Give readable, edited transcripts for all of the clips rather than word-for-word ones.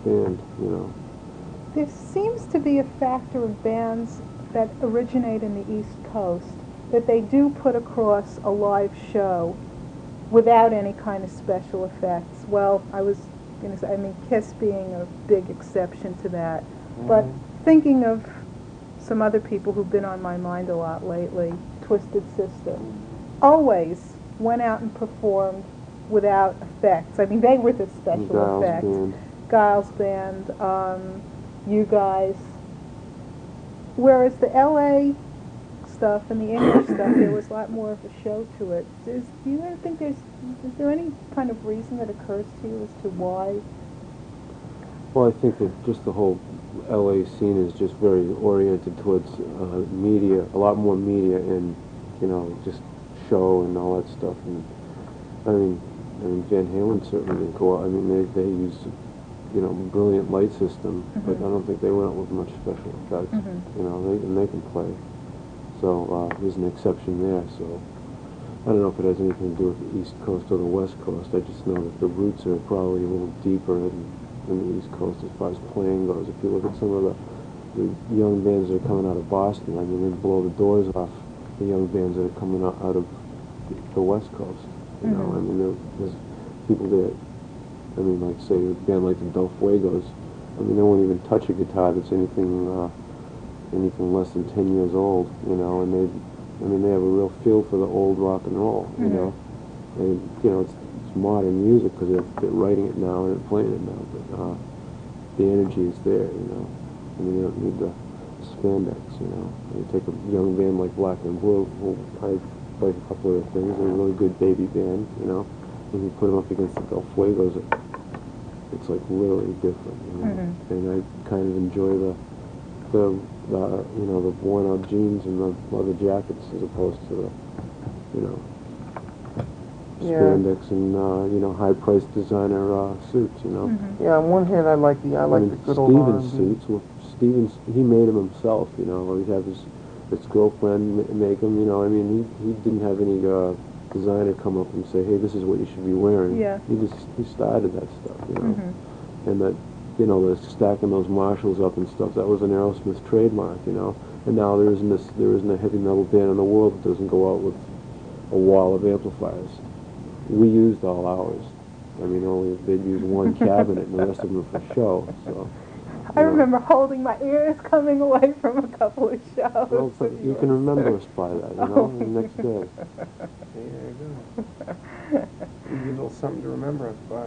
band, you know. There seems to be a factor of bands that originate in the East Coast that they do put across a live show without any kind of special effects. Well, I was going to say, I mean, Kiss being a big exception to that. But thinking of some other people who've been on my mind a lot lately, Twisted Sister, always went out and performed without effects. I mean, they were the special effects. Band. Giles Band, you guys. Whereas the L.A. stuff and the English stuff, there was a lot more of a show to it. Do you ever think is there any kind of reason that occurs to you as to why? Well, I think that just the whole LA scene is just very oriented towards media, a lot more media and, you know, just show and all that stuff. And I mean Van Halen certainly didn't go out. I mean, they use, you know, brilliant light system, but I don't think they went out with much special effects. You know, they can play. So there's an exception there. So I don't know if it has anything to do with the East Coast or the West Coast. I just know that the roots are probably a little deeper in the East Coast as far as playing goes. If you look at some of the young bands that are coming out of Boston, I mean, they blow the doors off the young bands that are coming out of the West Coast. You know, I mean, there's people that, I mean, like, say, a band like the Del Fuegos, I mean, they won't even touch a guitar that's anything less than 10 years old, you know, and they have a real feel for the old rock and roll, you know. And, you know, it's modern music because they're writing it now and they're playing it now, but the energy is there, you know. I mean, you don't need the spandex, you know. You take a young band like Black and Blue, who I like a couple of their things, they're a really good baby band, you know. When you put them up against the Del Fuegos, it's like really different, you know. And I kind of enjoy the you know, the worn-out jeans and the leather jackets as opposed to the, you know, spandex and you know, high-priced designer suits, you know. Yeah, on one hand, I like the good old Stevens suits. Well, Stevens, he made them himself, you know. He'd have his girlfriend make them, you know. I mean, he didn't have any designer come up and say, hey, this is what you should be wearing. Yeah. He started that stuff, you know. And that, you know, the stacking those Marshalls up and stuff, that was an Aerosmith trademark, you know. And now there isn't a heavy metal band in the world that doesn't go out with a wall of amplifiers. We used all ours. I mean, only they'd use one cabinet and the rest of them for show. So I remember holding my ears coming away from a couple of shows. Well, so you can remember us by that, you know, the next day. There you go. You need a little something to remember us by.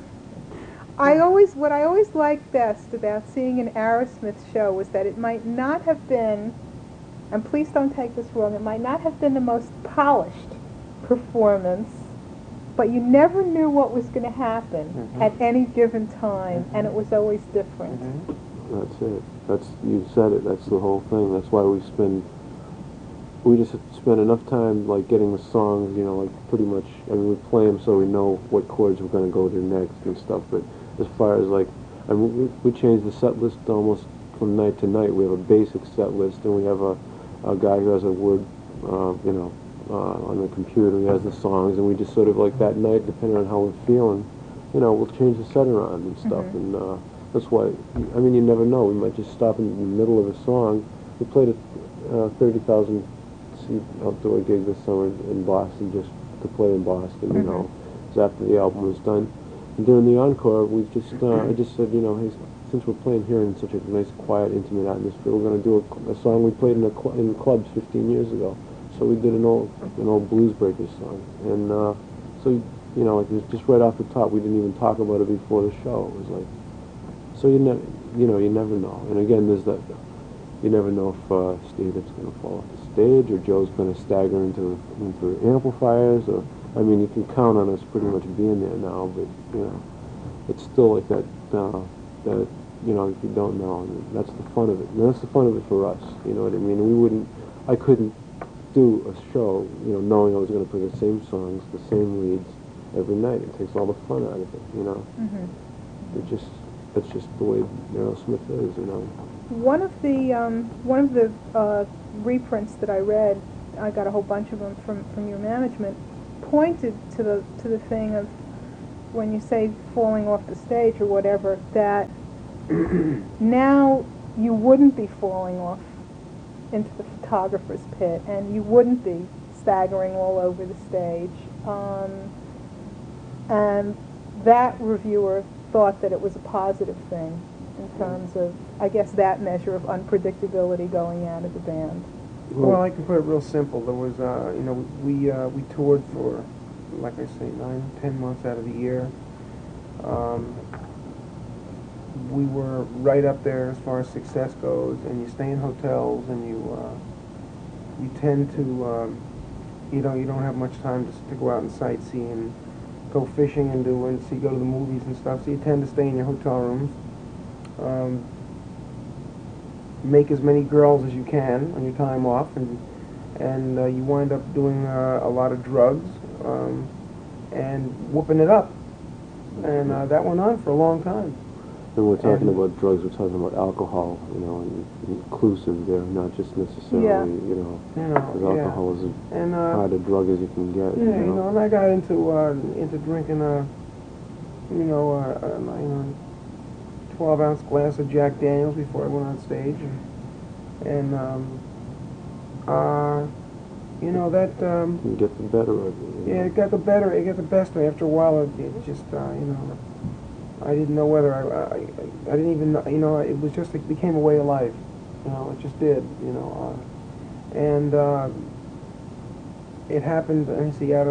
What I always liked best about seeing an Aerosmith show was that it might not have been, and please don't take this wrong, it might not have been the most polished performance, but you never knew what was going to happen at any given time, and it was always different. That's it. You said it. That's the whole thing. That's why we just spend enough time, like, getting the songs, you know, like, pretty much, I mean, we play them so we know what chords we're going to go to next and stuff, but as far as, like, I mean, we change the set list almost from night to night. We have a basic set list, and we have a guy who has a word, you know, on the computer. He has the songs, and we just sort of, like, that night, depending on how we're feeling, you know, we'll change the set around and stuff, and that's why, I mean, you never know. We might just stop in the middle of a song. We played a 30,000 seat outdoor gig this summer in Boston, just to play in Boston, you know. It's after the album was done. And during the encore, we've just, I just said, you know, hey, since we're playing here in such a nice, quiet, intimate atmosphere, we're going to do a song we played in clubs 15 years ago. So we did an old Blues Breakers song. And so, you know, like, it was just right off the top. We didn't even talk about it before the show. It was like, so you never know. And again, there's that, you never know if Steven's going to fall off the stage or Joe's going to stagger into amplifiers, or, I mean, you can count on us pretty much being there now, but, you know, it's still like that, you know, if you don't know, and that's the fun of it. And that's the fun of it for us, you know what I mean? I couldn't do a show, you know, knowing I was going to play the same songs, the same leads every night. It takes all the fun out of it, you know? That's just the way Aerosmith is, you know. One of the reprints that I read, I got a whole bunch of them from your management, pointed to the thing of when you say falling off the stage or whatever, that now you wouldn't be falling off into the photographer's pit, and you wouldn't be staggering all over the stage. And that reviewer thought that it was a positive thing in terms of, I guess, that measure of unpredictability going out of the band. Well, I can put it real simple. There was, you know, we toured for, like I say, 9, 10 months out of the year. We were right up there as far as success goes, and you stay in hotels, and you tend to, you don't have much time to go out and sightsee and go fishing and go to the movies and stuff. So you tend to stay in your hotel rooms. Make as many girls as you can on your time off, and you wind up doing a lot of drugs and whooping it up, and that went on for a long time. And we're talking about drugs, we're talking about alcohol, you know, and inclusive there, not just necessarily, you know, because alcohol is as hard a drug as you can get. Yeah, you know, and I got into drinking a 12-ounce glass of Jack Daniels before I went on stage, and you know that. You get the better of it. Yeah, it got the best of me. After a while, it just you know, I didn't know whether I didn't even know, you know, it was just, it became a way of life, you know, it just did, you know, and it happened, let me see, out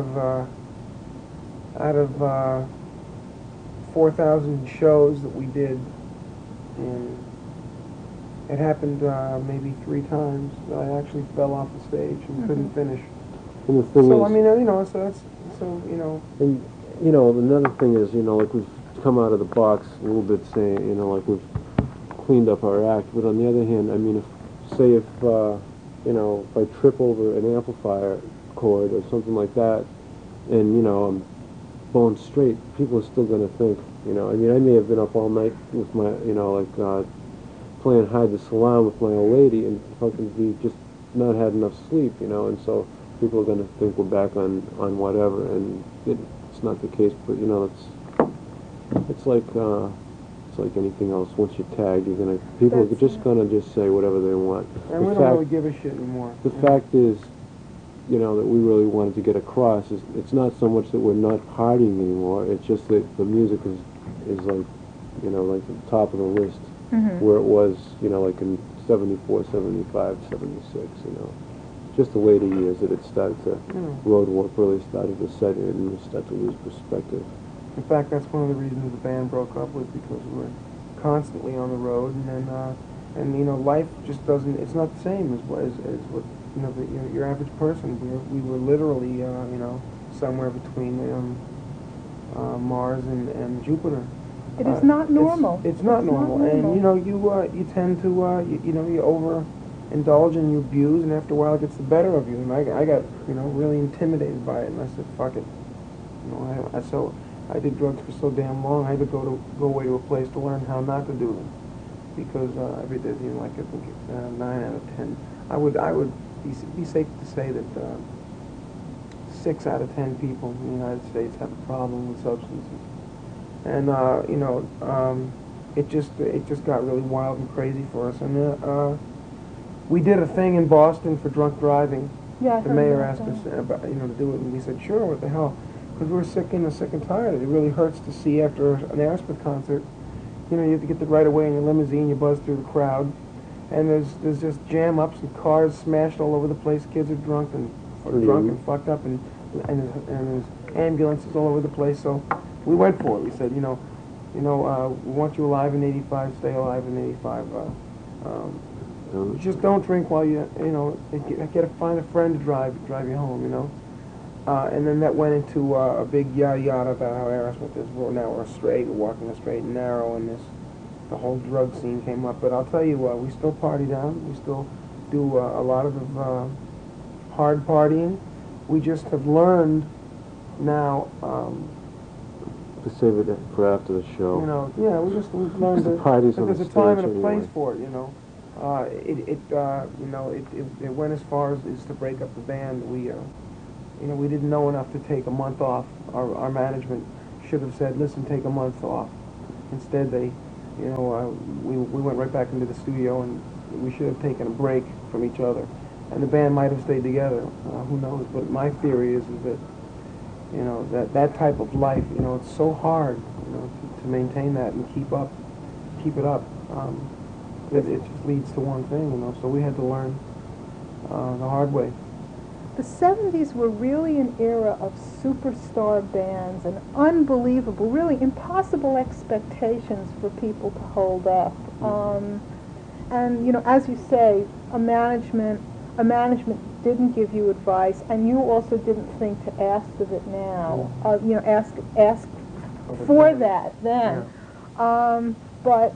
of 4,000 shows that we did, and it happened maybe 3 times that I actually fell off the stage and couldn't finish. And the thing So is, I mean, you know, so that's, so, you know. And, you know, another thing is, you know, like we've come out of the box a little bit saying, you know, like we've cleaned up our act, but on the other hand, I mean, if you know, if I trip over an amplifier cord or something like that, and, you know, I'm bone straight, people are still going to think, you know, I mean, I may have been up all night with my, you know, like, playing hide the salon with my old lady and fucking be just not had enough sleep, you know, and so people are going to think we're back on whatever, and it's not the case, but, you know, it's like anything else. Once you're tagged, people are just gonna just say whatever they want. And we don't really give a shit anymore. The fact is, you know, that we really wanted to get across is it's not so much that we're not partying anymore. It's just that the music is like, you know, like the top of the list, where it was, you know, like in 74, 75, 76, you know. Just the later years that it started to, road warp really started to set in and we started to lose perspective. In fact, that's one of the reasons the band broke up, was because we were constantly on the road, and then, and you know, life just doesn't, it's not the same as what, you know, your average person. We were literally, you know, somewhere between Mars and Jupiter. It is not normal. It's not normal, and you know, you tend to, you know, you overindulge and you abuse, and after a while it gets the better of you. And I got, you know, really intimidated by it, and I said, fuck it. You know, I did drugs for so damn long. I had to go away to a place to learn how not to do them, because every day, you know, like I think 9 out of 10, I would be safe to say that 6 out of 10 people in the United States have a problem with substances, and you know, it just got really wild and crazy for us, and we did a thing in Boston for drunk driving. Yeah, the mayor asked us about, you know, to do it, and we said sure. What the hell? Because we're sick and tired. It really hurts to see after an Aerosmith concert, you know, you have to get the right away in your limousine, you buzz through the crowd, and there's just jam-ups and cars smashed all over the place. Kids are drunk and fucked up, and there's ambulances all over the place. So we went for it. We said, you know, we want you alive in '85. Stay alive in '85. Just don't drink while you know, find a friend to drive you home, you know. And then that went into a big yada about how Aerosmith is, well, now we're straight, we're walking a straight and narrow, and the whole drug scene came up. But I'll tell you what, we still party down, we still do a lot of hard partying. We just have learned now, to save it for after the show. you know, yeah, we've learned The parties that on there's the a time stage and a place anyway. for it, you know. You know, it went as far as to break up the band. You know, we didn't know enough to take a month off. Our management should have said, listen, take a month off. Instead, they you know, we went right back into the studio, and we should have taken a break from each other, and the band might have stayed together. Who knows? But my theory is that, you know, that type of life, you know, it's so hard, you know, to maintain that and keep it up. It just leads to one thing, you know. So we had to learn the hard way. The 70s were really an era of superstar bands and unbelievable, really impossible expectations for people to hold up. And you know, as you say, a management didn't give you advice, and you also didn't think to ask of it now. You know, ask for that then. But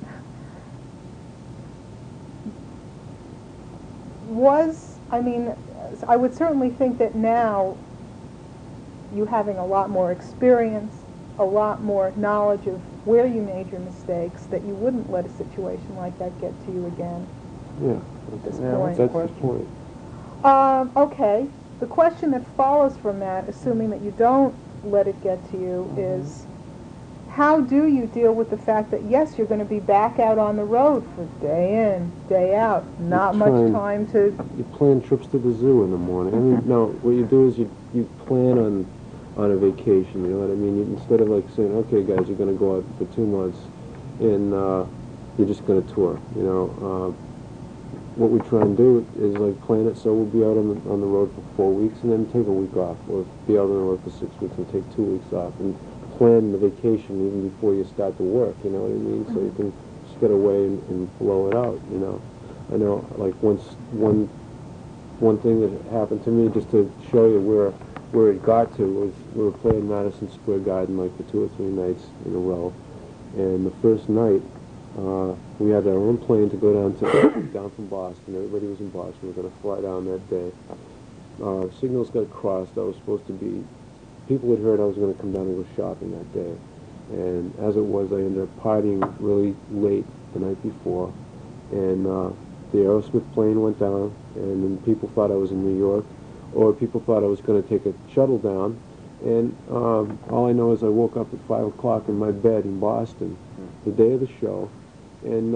I mean, I would certainly think that now, you having a lot more experience, a lot more knowledge of where you made your mistakes, that you wouldn't let a situation like that get to you again. Yeah, At this Yeah, point. that's the point. Okay. The question that follows from that, assuming that you don't let it get to you, is how do you deal with the fact that, yes, you're going to be back out on the road for day in, day out, not much time to... You plan trips to the zoo in the morning. I mean, no, what you do is you plan on a vacation, you know what I mean? Instead of like saying, okay, guys, you're going to go out for 2 months, and you're just going to tour, you know. What we try and do is like plan it so we'll be out on the road for 4 weeks and then take a week off, or be out on the road for 6 weeks and take 2 weeks off, and plan the vacation even before you start to work, you know what I mean? So you can just get away and blow it out, you know. I know, like one thing that happened to me, just to show you where it got to, was we were playing Madison Square Garden like for 2 or 3 nights in a row, and the first night we had our own plane to go down from Boston. Everybody was in Boston. We were going to fly down that day. Signals got crossed. I was supposed to be... People had heard I was going to come down and go shopping that day. And as it was, I ended up partying really late the night before. And the Aerosmith plane went down, and then people thought I was in New York, or people thought I was going to take a shuttle down. And all I know is I woke up at 5 o'clock in my bed in Boston the day of the show, and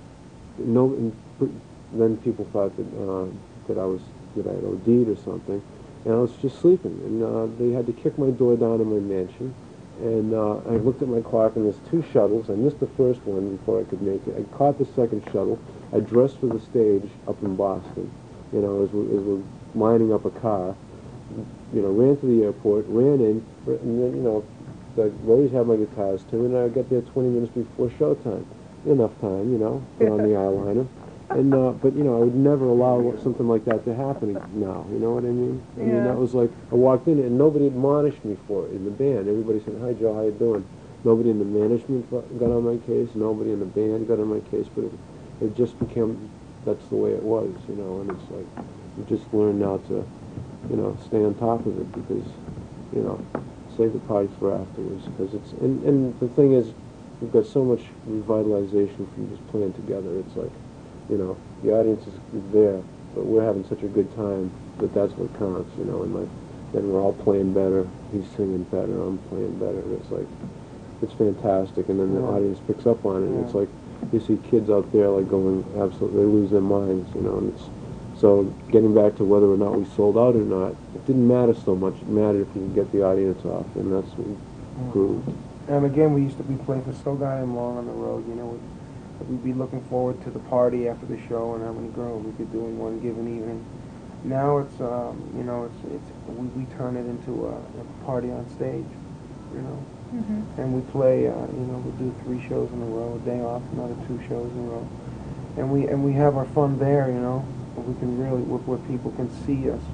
then people thought that I had OD'd or something, and I was just sleeping. And they had to kick my door down in my mansion, and I looked at my clock, and there's 2 shuttles. I missed the first one before I could make it. I caught the second shuttle. I dressed for the stage up in Boston, you know, as we're lining up a car. You know, ran to the airport, ran in, and then, you know, I always have my guitars too, and I got there 20 minutes before showtime. Enough time, you know, put on the eyeliner. And, but, you know, I would never allow something like that to happen now, you know what I mean? I mean, that was like, I walked in and nobody admonished me for it in the band. Everybody said, hi, Joe, how you doing? Nobody in the management got on my case, nobody in the band got on my case, but it just became, that's the way it was, you know, and it's like, you just learn now to, you know, stay on top of it, because, you know, save the party for afterwards, because it's, and the thing is, we've got so much revitalization from just playing together. It's like, you know, the audience is there, but we're having such a good time that that's what counts, you know, and like, then we're all playing better, he's singing better, I'm playing better, and it's like, it's fantastic, and then the audience picks up on it, and it's like, you see kids out there like going, absolutely, they lose their minds, you know, and it's, so getting back to whether or not we sold out or not, it didn't matter so much. It mattered if we could get the audience off, and that's what we proved. And again, we used to be playing for so goddamn long on the road, you know. We'd be looking forward to the party after the show and how many girls we could do in one given evening. Now it's, you know, we turn it into a party on stage, you know. And we play, you know, we do 3 shows in a row, a day off, another 2 shows in a row. And we have our fun there, you know. We can really, where people can see us.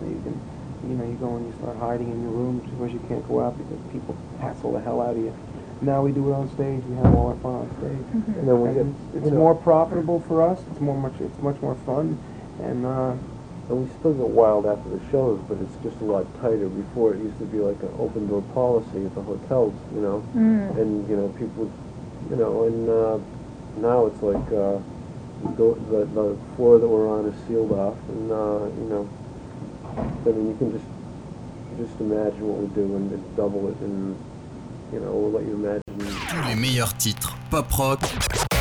You know, you go and you start hiding in your room because you can't go out because people hassle the hell out of you. Now we do it on stage. We have all our fun on stage, And then we get, it's more profitable for us. It's much more fun, and we still get wild after the shows, but it's just a lot tighter. Before it used to be like an open door policy at the hotels, you know, and you know people, you know, and now it's like the floor that we're on is sealed off, and you know, I mean, you can just imagine what we do and double it, and you know, we'll let you imagine Tous les meilleurs titres pop rock